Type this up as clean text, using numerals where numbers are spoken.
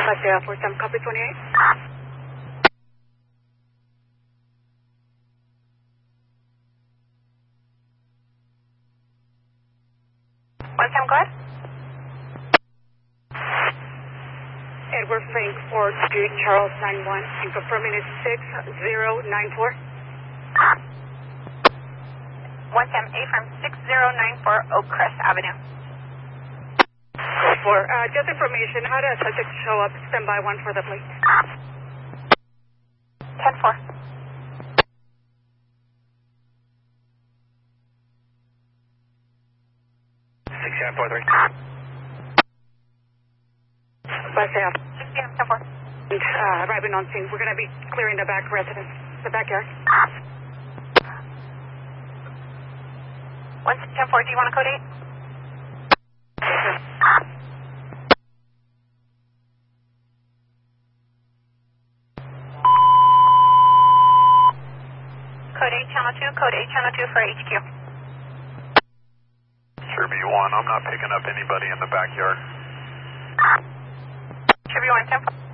Paseo for some copy 28. One time, go ahead. Edward Frank, 4th Street, Charles 91, and confirming it's 6094. One time, A from 6094 Oakcrest Avenue. Go for just information. How does subject show up? Stand by 1 for the plate. 10-4. Paseo. 10-4. Arriving on scene. We're going to be clearing the back residence, the backyard. 10-4, do you want to code 8? Code 8, channel 2, code 8, channel 2 for HQ. Sure B1, I'm not picking up anybody in the backyard. Sure B1, 10-4.